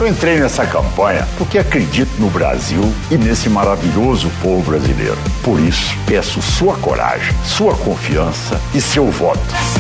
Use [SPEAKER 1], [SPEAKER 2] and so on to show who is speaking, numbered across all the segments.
[SPEAKER 1] Eu entrei nessa campanha porque acredito no Brasil e nesse maravilhoso povo brasileiro. Por isso, peço sua coragem, sua confiança e seu voto.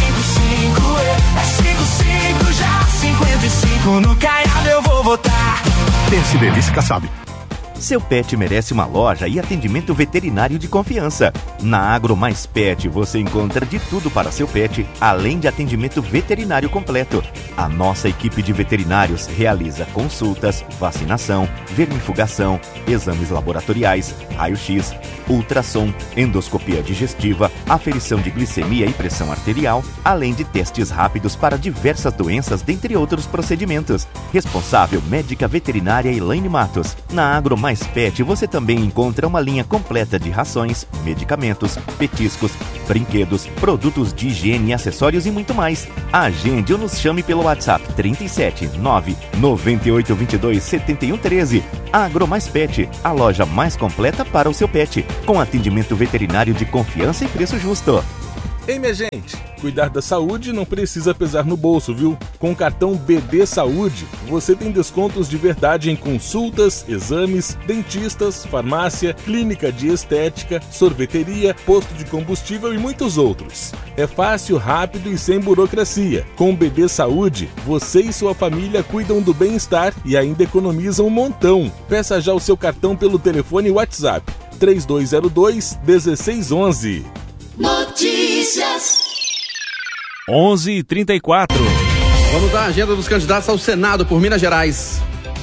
[SPEAKER 2] É 55, já 55 no Caiado eu vou votar.
[SPEAKER 3] PSDB Vice Kassab.
[SPEAKER 4] Seu pet merece uma loja e atendimento veterinário de confiança. Na Agro Mais Pet você encontra de tudo para seu pet, além de atendimento veterinário completo. A nossa equipe de veterinários realiza consultas, vacinação, vermifugação, exames laboratoriais, raio-x, ultrassom, endoscopia digestiva, aferição de glicemia e pressão arterial, além de testes rápidos para diversas doenças, dentre outros procedimentos. Responsável médica veterinária Elaine Matos. Na Agro Mais Pet você também encontra uma linha completa de rações, medicamentos, petiscos, brinquedos, produtos de higiene, acessórios e muito mais. Agende ou nos chame pelo WhatsApp 37 9 9822 7113. Agro Mais Pet, a loja mais completa para o seu pet, com atendimento veterinário de confiança e preço justo.
[SPEAKER 5] Ei, minha gente, cuidar da saúde não precisa pesar no bolso, viu? Com o cartão BD Saúde, você tem descontos de verdade em consultas, exames, dentistas, farmácia, clínica de estética, sorveteria, posto de combustível e muitos outros. É fácil, rápido e sem burocracia. Com o BD Saúde, você e sua família cuidam do bem-estar e ainda economizam um montão. Peça já o seu cartão pelo telefone WhatsApp 3202-1611.
[SPEAKER 2] Notícias
[SPEAKER 6] 11h34.
[SPEAKER 7] Vamos à agenda dos candidatos ao Senado por Minas Gerais.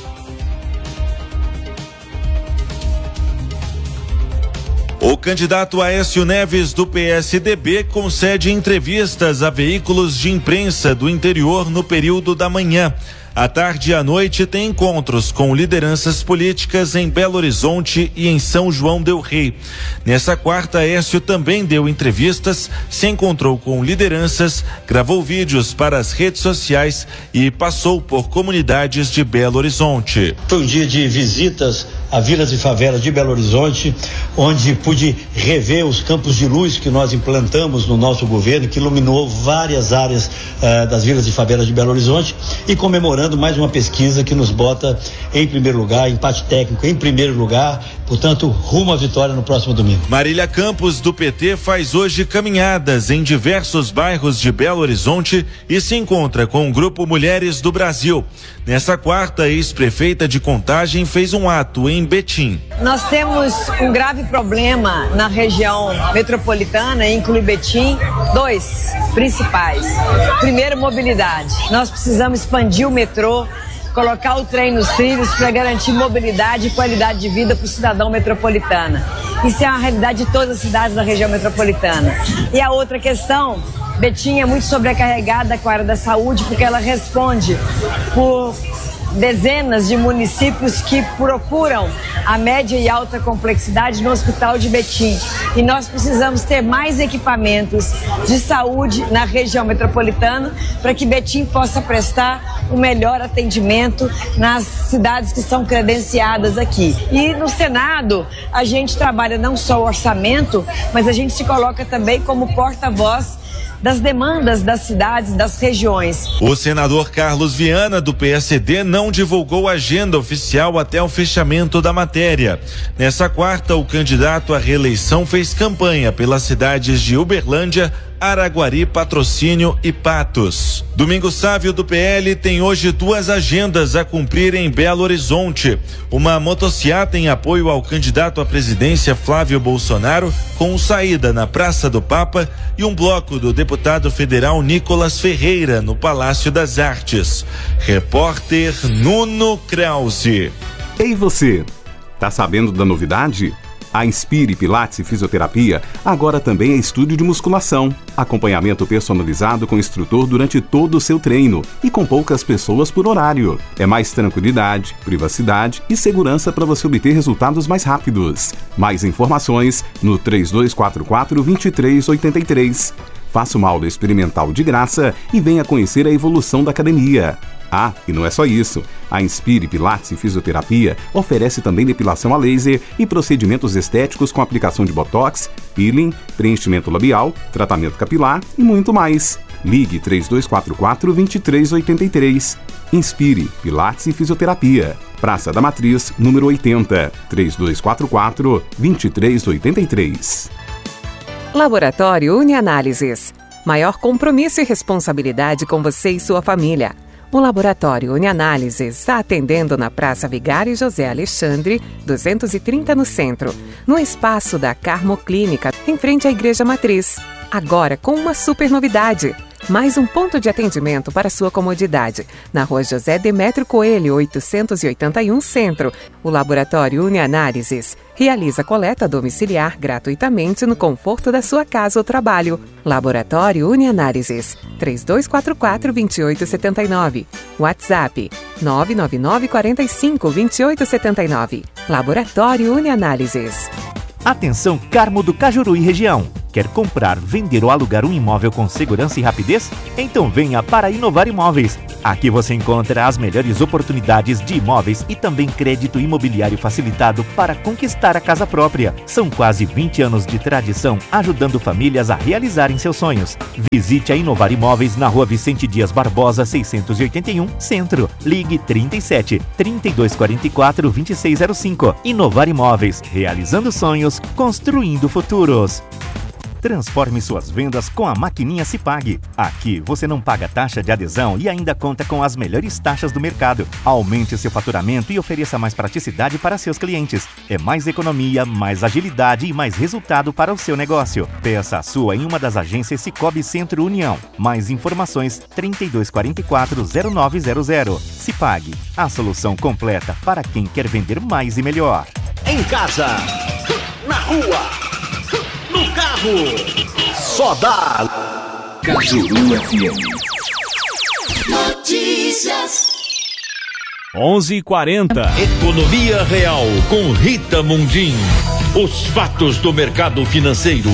[SPEAKER 8] O candidato Aécio Neves, do PSDB, concede entrevistas a veículos de imprensa do interior no período da manhã. À tarde e à noite tem encontros com lideranças políticas em Belo Horizonte e em São João del Rei. Nessa quarta, Aécio também deu entrevistas, se encontrou com lideranças, gravou vídeos para as redes sociais e passou por comunidades de Belo Horizonte.
[SPEAKER 9] Foi um dia de visitas a vilas e favelas de Belo Horizonte, onde pude rever os campos de luz que nós implantamos no nosso governo, que iluminou várias áreas das vilas e favelas de Belo Horizonte, e comemorando mais uma pesquisa que nos bota em primeiro lugar, empate técnico em primeiro lugar, portanto, rumo à vitória no próximo domingo.
[SPEAKER 8] Marília Campos, do PT, faz hoje caminhadas em diversos bairros de Belo Horizonte e se encontra com o Grupo Mulheres do Brasil. Nessa quarta, a ex-prefeita de Contagem fez um ato em Betim.
[SPEAKER 10] Nós temos um grave problema na região metropolitana, inclui Betim, dois principais. Primeiro, mobilidade. Nós precisamos expandir o metrô, colocar o trem nos trilhos para garantir mobilidade e qualidade de vida para o cidadão metropolitano. Isso é uma realidade de todas as cidades da região metropolitana. E a outra questão, Betim é muito sobrecarregada com a área da saúde, porque ela responde por dezenas de municípios que procuram a média e alta complexidade no Hospital de Betim. E nós precisamos ter mais equipamentos de saúde na região metropolitana para que Betim possa prestar o melhor atendimento nas cidades que são credenciadas aqui. E no Senado, a gente trabalha não só o orçamento, mas a gente se coloca também como porta-voz das demandas das cidades, das regiões.
[SPEAKER 8] O senador Carlos Viana, do PSD, não divulgou a agenda oficial até o fechamento da matéria. Nessa quarta, o candidato à reeleição fez campanha pelas cidades de Uberlândia, Araguari, Patrocínio e Patos. Domingos Sávio, do PL, tem hoje duas agendas a cumprir em Belo Horizonte. Uma motociata em apoio ao candidato à presidência Flávio Bolsonaro, com saída na Praça do Papa, e um bloco do deputado federal Nicolas Ferreira, no Palácio das Artes. Repórter Nuno Krause.
[SPEAKER 3] Ei você, tá sabendo da novidade? A Inspire Pilates e Fisioterapia agora também é estúdio de musculação. Acompanhamento personalizado com o instrutor durante todo o seu treino e com poucas pessoas por horário. É mais tranquilidade, privacidade e segurança para você obter resultados mais rápidos. Mais informações no 3244-2383. Faça uma aula experimental de graça e venha conhecer a evolução da academia. Ah, e não é só isso. A Inspire Pilates e Fisioterapia oferece também depilação a laser e procedimentos estéticos com aplicação de botox, peeling, preenchimento labial, tratamento capilar e muito mais. Ligue 3244-2383. Inspire Pilates e Fisioterapia. Praça da Matriz, número 80, 3244-2383.
[SPEAKER 6] Laboratório UniAnálises. Maior compromisso e responsabilidade com você e sua família. O Laboratório UniAnálises está atendendo na Praça Vigário José Alexandre, 230 no centro, no espaço da Carmoclínica, em frente à Igreja Matriz. Agora com uma super novidade. Mais um ponto de atendimento para sua comodidade. Na Rua José Demétrio Coelho, 881 Centro. O Laboratório UniAnálises realiza coleta domiciliar gratuitamente no conforto da sua casa ou trabalho. Laboratório UniAnálises, 3244-2879. WhatsApp, 999-45-2879. Laboratório UniAnálises.
[SPEAKER 4] Atenção, Carmo do Cajuru e região. Quer comprar, vender ou alugar um imóvel com segurança e rapidez? Então venha para Inovar Imóveis. Aqui você encontra as melhores oportunidades de imóveis e também crédito imobiliário facilitado para conquistar a casa própria. São quase 20 anos de tradição ajudando famílias a realizarem seus sonhos. Visite a Inovar Imóveis na Rua Vicente Dias Barbosa, 681, Centro. Ligue 37 3244 2605. Inovar Imóveis, realizando sonhos, construindo futuros. Transforme suas vendas com a maquininha Cipag. Aqui você não paga taxa de adesão e ainda conta com as melhores taxas do mercado. Aumente seu faturamento e ofereça mais praticidade para seus clientes. É mais economia, mais agilidade e mais resultado para o seu negócio. Peça a sua em uma das agências Cicobi Centro União. Mais informações 3244-0900. Cipag, a solução completa para quem quer vender mais e melhor.
[SPEAKER 11] Em casa, na rua, no carro, só dá Cajuru FM.
[SPEAKER 2] Notícias.
[SPEAKER 12] 11h40.
[SPEAKER 11] Economia Real com Rita Mundim. Os fatos do mercado financeiro.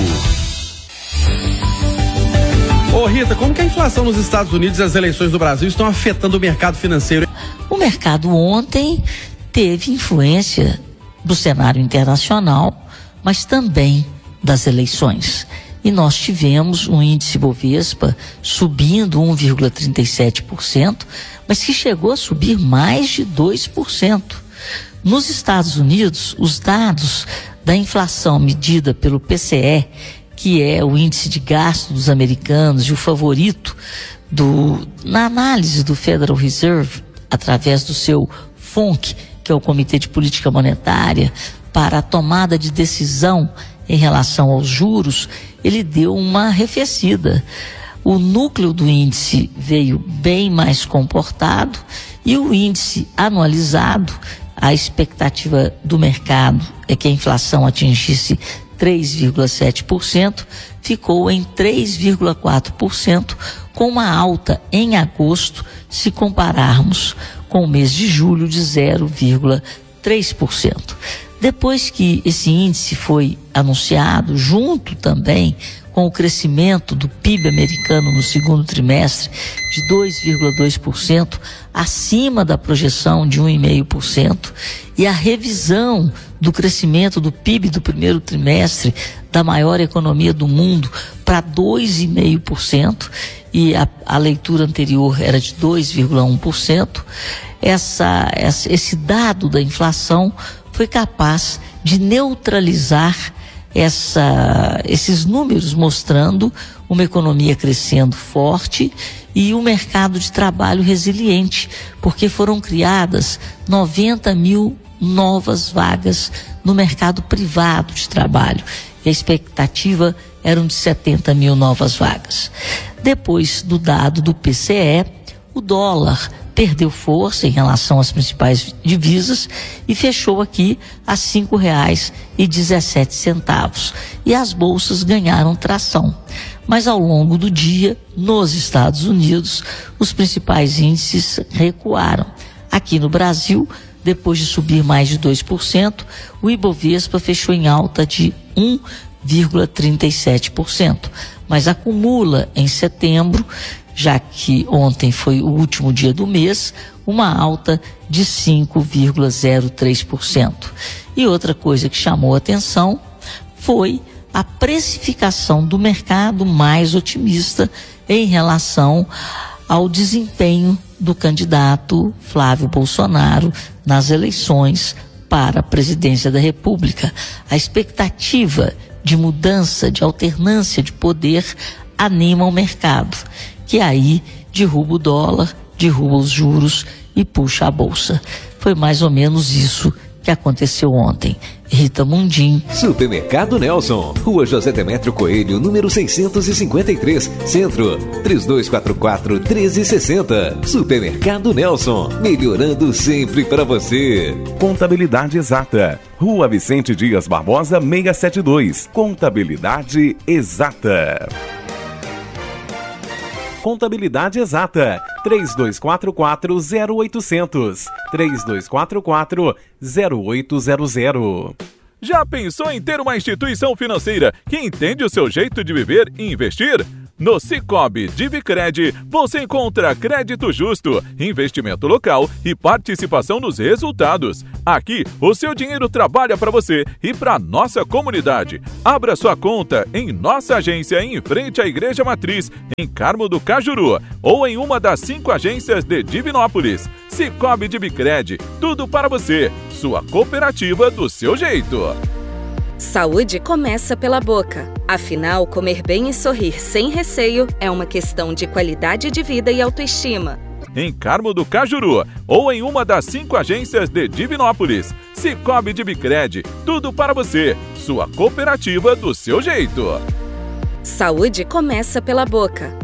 [SPEAKER 7] Ô Rita, como que a inflação nos Estados Unidos e as eleições do Brasil estão afetando o mercado financeiro?
[SPEAKER 13] O mercado ontem teve influência do cenário internacional, mas também das eleições. E nós tivemos um índice Bovespa subindo 1,37%, mas que chegou a subir mais de 2%. Nos Estados Unidos, os dados da inflação medida pelo PCE, que é o índice de gasto dos americanos e o favorito na análise do Federal Reserve, através do seu FONC, que é o Comitê de Política Monetária, para a tomada de decisão em relação aos juros, ele deu uma arrefecida. O núcleo do índice veio bem mais comportado e o índice anualizado, a expectativa do mercado é que a inflação atingisse 3,7%, ficou em 3,4%, com uma alta em agosto, se compararmos com o mês de julho de 0,3%. Depois que esse índice foi anunciado, junto também com o crescimento do PIB americano no segundo trimestre de 2,2%, acima da projeção de 1,5%, e a revisão do crescimento do PIB do primeiro trimestre da maior economia do mundo para 2,5%, e a leitura anterior era de 2,1%, esse dado da inflação foi capaz de neutralizar esses números, mostrando uma economia crescendo forte e um mercado de trabalho resiliente, porque foram criadas 90 mil novas vagas no mercado privado de trabalho. E a expectativa eram de 70 mil novas vagas. Depois do dado do PCE, o dólar perdeu força em relação às principais divisas e fechou aqui a R$ 5,17. E as bolsas ganharam tração. Mas ao longo do dia, nos Estados Unidos, os principais índices recuaram. Aqui no Brasil, depois de subir mais de 2%, o Ibovespa fechou em alta de 1,37%. Mas acumula em setembro, já que ontem foi o último dia do mês, uma alta de 5,03%. E outra coisa que chamou a atenção foi a precificação do mercado mais otimista em relação ao desempenho do candidato Flávio Bolsonaro nas eleições para a presidência da República. A expectativa de mudança, de alternância de poder anima o mercado, que aí derruba o dólar, derruba os juros e puxa a bolsa. Foi mais ou menos isso que aconteceu ontem. Rita Mundim.
[SPEAKER 12] Supermercado Nelson, Rua José Demétrio Coelho, número 653, Centro, 3244-1360. Supermercado Nelson, melhorando sempre para você.
[SPEAKER 3] Contabilidade Exata, Rua Vicente Dias Barbosa, 672. Contabilidade Exata. Contabilidade Exata, 3244-0800, 3244-0800.
[SPEAKER 5] Já pensou em ter uma instituição financeira que entende o seu jeito de viver e investir? No Sicoob Divicred, você encontra crédito justo, investimento local e participação nos resultados. Aqui, o seu dinheiro trabalha para você e para nossa comunidade. Abra sua conta em nossa agência em frente à Igreja Matriz, em Carmo do Cajuru, ou em uma das 5 agências de Divinópolis. Sicoob Divicred, tudo para você. Sua cooperativa do seu jeito.
[SPEAKER 14] Saúde começa pela boca. Afinal, comer bem e sorrir sem receio é uma questão de qualidade de vida e autoestima.
[SPEAKER 5] Em Carmo do Cajuru, ou em uma das 5 agências de Divinópolis. Sicoob Divicred, tudo para você. Sua cooperativa do seu jeito.
[SPEAKER 14] Saúde começa pela boca.